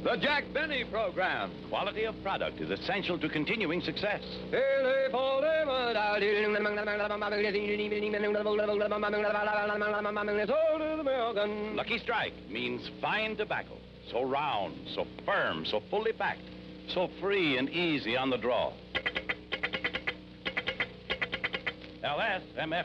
The Jack Benny Program. Quality of product is essential to continuing success. Lucky Strike means fine tobacco. So round, so firm, so fully packed, so free and easy on the draw. LSMF